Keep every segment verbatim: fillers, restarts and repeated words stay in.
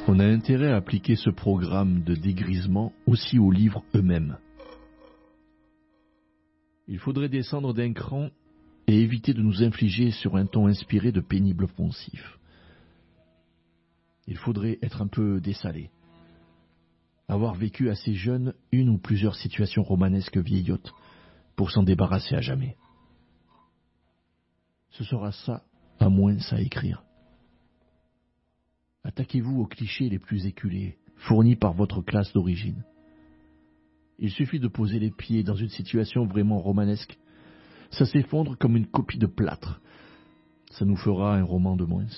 On a intérêt à appliquer ce programme de dégrisement aussi aux livres eux-mêmes. Il faudrait descendre d'un cran et éviter de nous infliger sur un ton inspiré de pénibles poncifs. Il faudrait être un peu dessalé. Avoir vécu assez jeune une ou plusieurs situations romanesques vieillottes pour s'en débarrasser à jamais. Ce sera ça, à moins ça à écrire. Attaquez-vous aux clichés les plus éculés, fournis par votre classe d'origine. Il suffit de poser les pieds dans une situation vraiment romanesque. Ça s'effondre comme une copie de plâtre. Ça nous fera un roman de moins.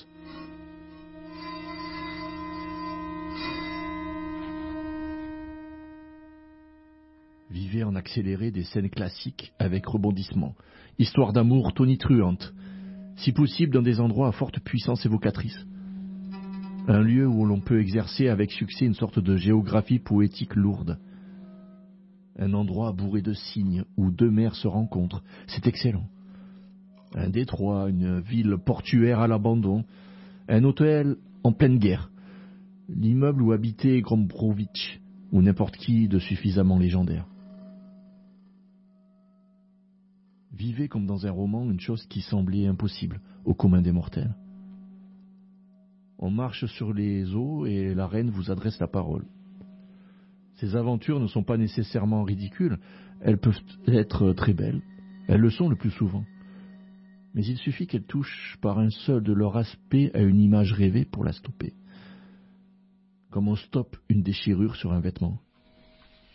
Vivez en accéléré des scènes classiques avec rebondissements, histoire d'amour tonitruante, si possible dans des endroits à forte puissance évocatrice. Un lieu où l'on peut exercer avec succès une sorte de géographie poétique lourde. Un endroit bourré de cygnes où deux mers se rencontrent, c'est excellent. Un détroit, une ville portuaire à l'abandon, un hôtel en pleine guerre, l'immeuble où habitait Gombrowicz, ou n'importe qui de suffisamment légendaire. Vivez comme dans un roman une chose qui semblait impossible au commun des mortels. On marche sur les eaux et la reine vous adresse la parole. Ces aventures ne sont pas nécessairement ridicules, elles peuvent être très belles, elles le sont le plus souvent. Mais il suffit qu'elles touchent par un seul de leur aspect à une image rêvée pour la stopper. Comme on stoppe une déchirure sur un vêtement.